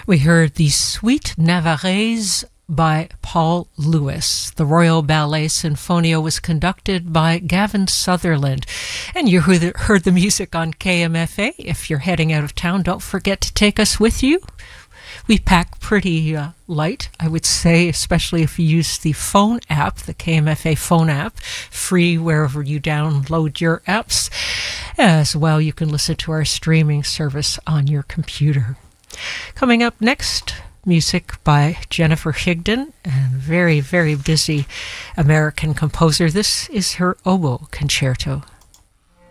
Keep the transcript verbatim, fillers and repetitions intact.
We heard the Suite Navarrese by Paul Lewis. The Royal Ballet Sinfonia was conducted by Gavin Sutherland. And you heard the, heard the music on K M F A. If you're heading out of town, don't forget to take us with you. We pack pretty uh, light, I would say, especially if you use the phone app, the K M F A phone app, free wherever you download your apps. As well, you can listen to our streaming service on your computer. Coming up next, music by Jennifer Higdon, a very, very busy American composer. This is her oboe concerto.